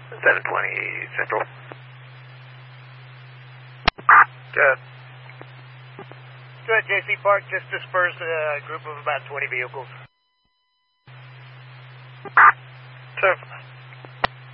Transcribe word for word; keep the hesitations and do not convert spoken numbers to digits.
seven twenty Central. Good. Good, J C Park, just dispersed a group of about twenty vehicles. Sir.